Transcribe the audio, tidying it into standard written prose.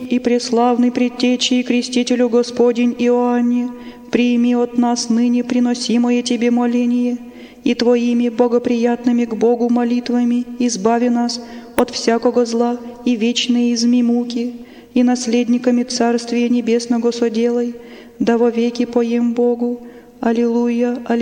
и преславный предтечи и крестителю Господень Иоанне, прими от нас ныне приносимое Тебе моление, и Твоими богоприятными к Богу молитвами избави нас от всякого зла и вечные изми муки, и наследниками Царствия Небесного соделай, да вовеки поем Богу. Аллилуйя, аллилуйя.